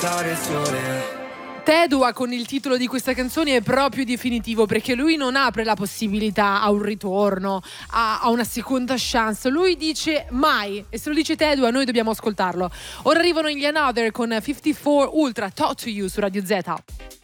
Tedua con il titolo di questa canzone è proprio definitivo, perché lui non apre la possibilità a un ritorno, a una seconda chance. Lui dice mai, e se lo dice Tedua noi dobbiamo ascoltarlo. Ora arrivano gli Another con 54 Ultra, Talk to You su Radio Z.